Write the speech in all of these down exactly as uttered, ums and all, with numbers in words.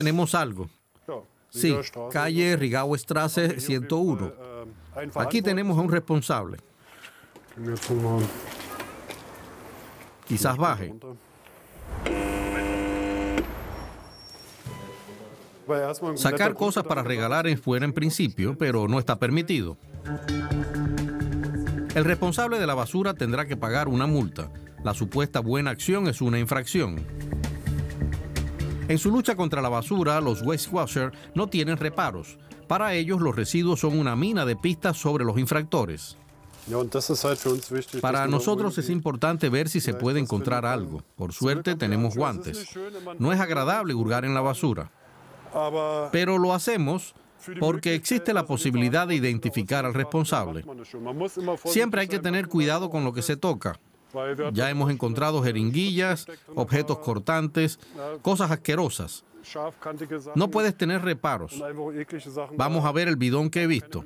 Tenemos algo. Sí, calle Rigau Strasse ciento uno. Aquí tenemos a un responsable. Quizás baje. Sacar cosas para regalar es bueno en principio, pero no está permitido. El responsable de la basura tendrá que pagar una multa. La supuesta buena acción es una infracción. En su lucha contra la basura, los Waste Watchers no tienen reparos. Para ellos, los residuos son una mina de pistas sobre los infractores. Para nosotros es importante ver si se puede encontrar algo. Por suerte, tenemos guantes. No es agradable hurgar en la basura. Pero lo hacemos porque existe la posibilidad de identificar al responsable. Siempre hay que tener cuidado con lo que se toca. Ya hemos encontrado jeringuillas, objetos cortantes, cosas asquerosas. No puedes tener reparos. Vamos a ver el bidón que he visto.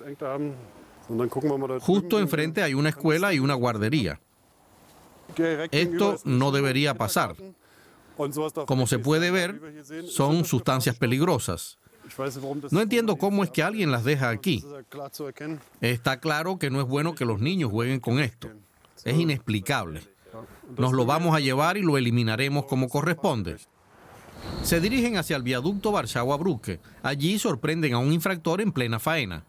Justo enfrente hay una escuela y una guardería. Esto no debería pasar. Como se puede ver, son sustancias peligrosas. No entiendo cómo es que alguien las deja aquí. Está claro que no es bueno que los niños jueguen con esto. Es inexplicable. Nos lo vamos a llevar y lo eliminaremos como corresponde. Se dirigen hacia el viaducto Warschauer Brücke. Allí sorprenden a un infractor en plena faena.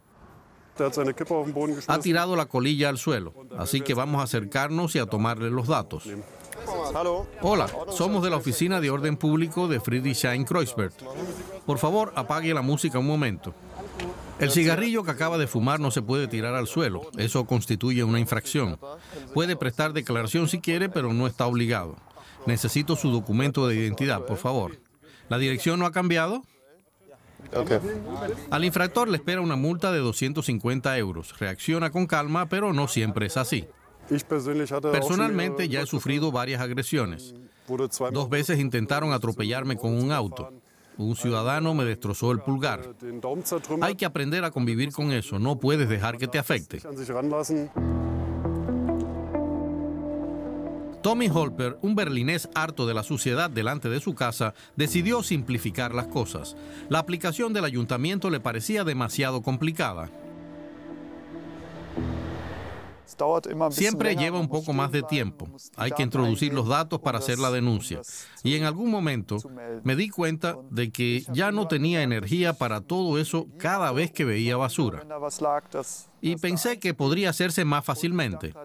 Ha tirado la colilla al suelo, así que vamos a acercarnos y a tomarle los datos. Hola, somos de la Oficina de Orden Público de Friedrichshain-Kreuzberg. Por favor, apague la música un momento. El cigarrillo que acaba de fumar no se puede tirar al suelo. Eso constituye una infracción. Puede prestar declaración si quiere, pero no está obligado. Necesito su documento de identidad, por favor. ¿La dirección no ha cambiado? Okay. Al infractor le espera una multa de doscientos cincuenta euros. Reacciona con calma, pero no siempre es así. Personalmente ya he sufrido varias agresiones. Dos veces intentaron atropellarme con un auto. Un ciudadano me destrozó el pulgar. Hay que aprender a convivir con eso. No puedes dejar que te afecte. Tommy Holper, un berlinés harto de la suciedad delante de su casa, decidió simplificar las cosas. La aplicación del ayuntamiento le parecía demasiado complicada. Siempre lleva un poco más de tiempo. Hay que introducir los datos para hacer la denuncia. Y en algún momento me di cuenta de que ya no tenía energía para todo eso cada vez que veía basura. Y pensé que podría hacerse más fácilmente.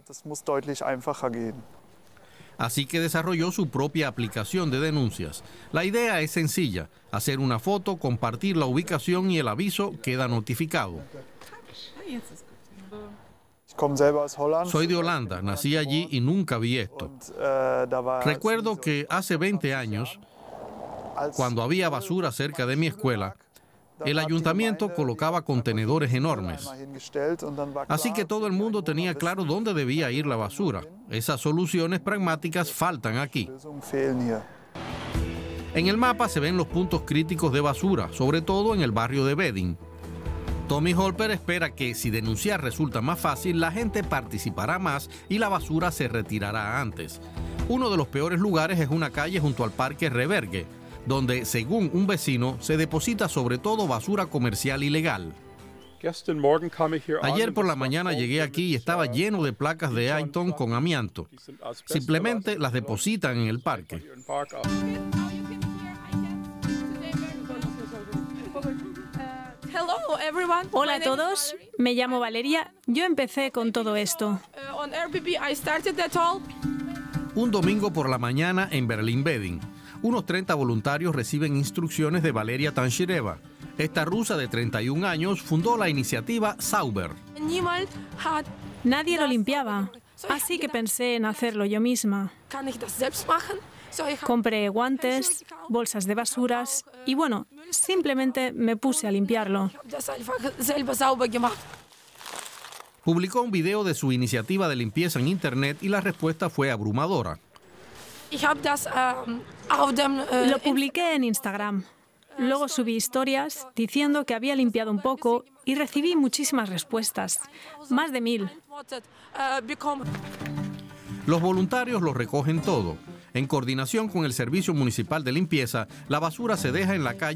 Así que desarrolló su propia aplicación de denuncias. La idea es sencilla: hacer una foto, compartir la ubicación y el aviso queda notificado. Soy de Holanda, nací allí y nunca vi esto. Recuerdo que hace veinte años, cuando había basura cerca de mi escuela, el ayuntamiento colocaba contenedores enormes. Así que todo el mundo tenía claro dónde debía ir la basura. Esas soluciones pragmáticas faltan aquí. En el mapa se ven los puntos críticos de basura, sobre todo en el barrio de Wedding. Tommy Holper espera que, si denunciar resulta más fácil, la gente participará más y la basura se retirará antes. Uno de los peores lugares es una calle junto al Parque Reberge, donde, según un vecino, se deposita sobre todo basura comercial ilegal. Ayer por la mañana llegué aquí y estaba lleno de placas de Aiton con amianto. Simplemente las depositan en el parque. Hola a todos, me llamo Valeria. Yo empecé con todo esto. Un domingo por la mañana en Berlín-Wedding. Unos treinta voluntarios reciben instrucciones de Valeria Tanchireva. Esta rusa de treinta y un años fundó la iniciativa Sauber. Nadie lo limpiaba, así que pensé en hacerlo yo misma. Compré guantes, bolsas de basuras y bueno, simplemente me puse a limpiarlo. Publicó un video de su iniciativa de limpieza en internet y la respuesta fue abrumadora. Lo publiqué en Instagram. Luego subí historias diciendo que había limpiado un poco y recibí muchísimas respuestas, más de mil. Los voluntarios lo recogen todo. En coordinación con el Servicio Municipal de Limpieza, la basura se deja en la calle